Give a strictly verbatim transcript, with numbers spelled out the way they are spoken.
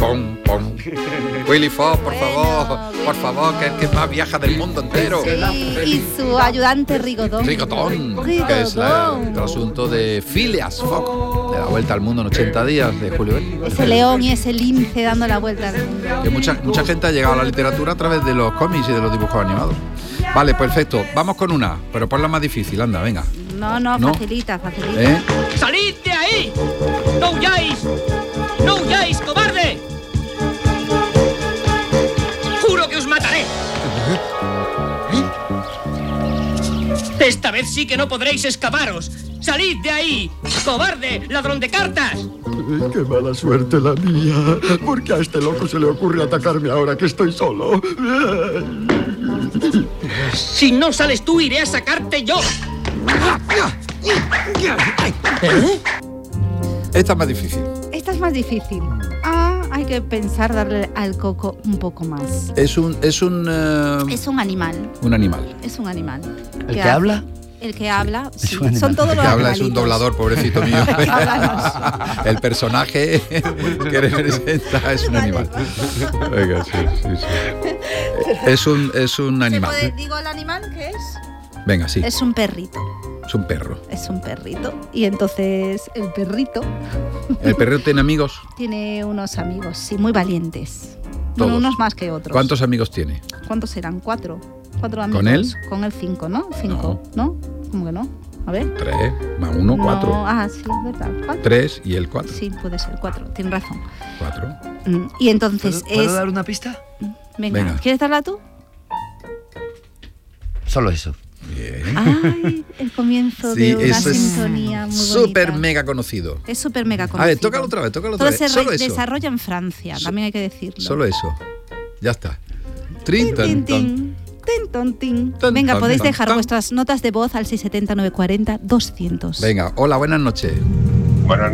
pom, pom. Willy Fox, por Bueno, favor, por Willy. favor, que es el que más viaja del mundo entero. Sí, y su ayudante Rigodón. Rigodón, Rigodón. que es la- el asunto de Phileas Fogg, de la vuelta al mundo en ochenta días, de Julio Verne. Ese león y ese lince dando la vuelta al mundo. Que mucha, mucha gente ha llegado a la literatura a través de los cómics y de los dibujos animados. Vale, perfecto. Vamos con una, pero ponla más difícil, anda, venga. No, no, No. facilita, facilita. ¿Eh? ¡Salid de ahí! ¡No huyáis! ¡No huyáis, cobarde! ¡Juro que os mataré! Esta vez sí que no podréis escaparos. ¡Salid de ahí! ¡Cobarde! ¡Ladrón de cartas! ¡Qué mala suerte la mía! ¿Por qué a este loco se le ocurre atacarme ahora que estoy solo? Si no sales tú, iré a sacarte yo. ¿Eh? Esta es más difícil. Esta es más difícil. Ah, hay que pensar darle al coco un poco más. Es un es un eh, Es un animal, un animal. es un animal. ¿El que hace- habla? El que habla, Es sí, un animal. son todos El los que habla es un animalitos. doblador, pobrecito mío. Háblanos. El personaje que representa es un animal. Venga, sí, sí, sí. Es un es un ¿Se animal. puede- digo el animal que es? Venga, sí. Es un perrito. Es un perro. Es un perrito. Y entonces el perrito ¿El perro tiene amigos? tiene unos amigos, sí, muy valientes. Todos. Bueno, unos más que otros. ¿Cuántos amigos tiene? ¿Cuántos serán? Cuatro. Cuatro amigos. ¿Con él? Con él cinco, ¿no? Cinco, ¿no? ¿Cómo que no? A ver. Tres, más uno, No, cuatro. Ah, sí, es verdad. ¿Cuatro? Tres y el cuatro. Sí, puede ser cuatro. Tienes razón. Cuatro. Mm, Y entonces ¿Puedo, ¿puedo es... dar una pista? Venga, Venga. ¿quieres darla tú? Solo eso. Bien. Ay, el comienzo Sí, de una eso es sintonía muy bonita. Súper mega conocido. Es súper mega conocido. A ver, tócalo otra vez, tócalo otra Todo vez. se Solo re- eso. desarrolla en Francia, también hay que decirlo. Solo eso. Ya está. Trin, Tin, tan, tin, tan. tin. Tin, ton, tin. Tan, Venga, tan, podéis tan, dejar tan. vuestras notas de voz al seis siete nueve cuarenta doscientos. Venga, hola, buenas noches. Buenas